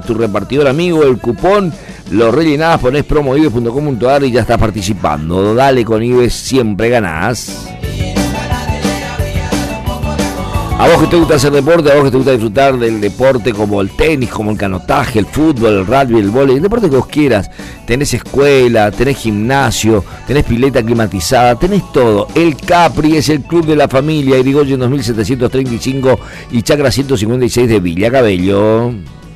tu repartidor amigo, el cupón lo rellenás, ponés promoives.com.ar y ya estás participando. Dale, con Ives siempre ganás. A vos que te gusta hacer deporte, a vos que te gusta disfrutar del deporte como el tenis, como el canotaje, el fútbol, el rugby, el vóley, el deporte que vos quieras. Tenés escuela, tenés gimnasio, tenés pileta climatizada, tenés todo. El Capri es el club de la familia, Irigoyen 2735 y Chacra 156 de Villa Cabello.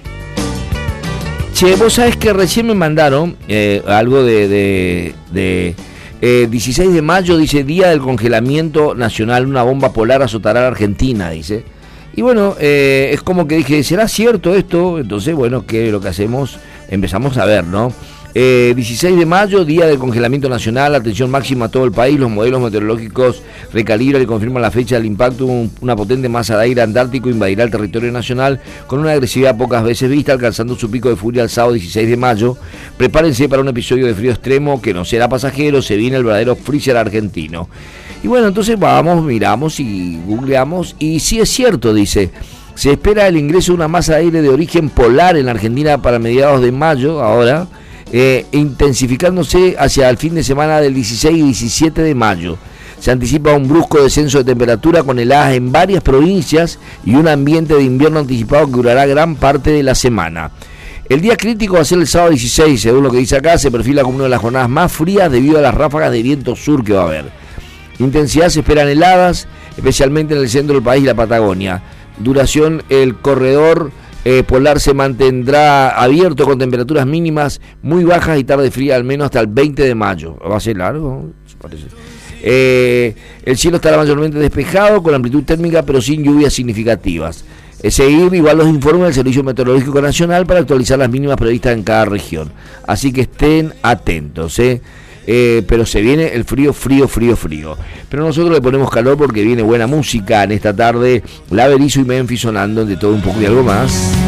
Che, vos sabés que recién me mandaron algo de 16 de mayo, dice, día del congelamiento nacional, una bomba polar azotará a la Argentina, dice. Y bueno, es como que dije, ¿será cierto esto? Entonces, bueno, ¿qué es lo que hacemos? Empezamos a ver, ¿no? 16 de mayo, día del congelamiento nacional, atención máxima a todo el país, los modelos meteorológicos recalibran y confirman la fecha del impacto, una potente masa de aire antártico invadirá el territorio nacional con una agresividad pocas veces vista, alcanzando su pico de furia el sábado 16 de mayo. Prepárense para un episodio de frío extremo que no será pasajero, se viene el verdadero freezer argentino. Y bueno, entonces vamos, miramos y googleamos, y sí es cierto, dice, se espera el ingreso de una masa de aire de origen polar en la Argentina para mediados de mayo, ahora, intensificándose hacia el fin de semana del 16 y 17 de mayo. Se anticipa un brusco descenso de temperatura con heladas en varias provincias y un ambiente de invierno anticipado que durará gran parte de la semana. El día crítico va a ser el sábado 16, según lo que dice acá, se perfila como una de las jornadas más frías debido a las ráfagas de viento sur que va a haber. Intensidad se esperan heladas, especialmente en el centro del país y la Patagonia. Duración, el corredor polar se mantendrá abierto con temperaturas mínimas muy bajas y tarde fría al menos hasta el 20 de mayo. Va a ser largo, parece. El cielo estará mayormente despejado con amplitud térmica pero sin lluvias significativas. Seguir igual los informes del Servicio Meteorológico Nacional para actualizar las mínimas previstas en cada región. Así que estén atentos, pero se viene el frío. Pero nosotros le ponemos calor porque viene buena música en esta tarde. La Berizo y Memphis sonando, de todo un poco y algo más.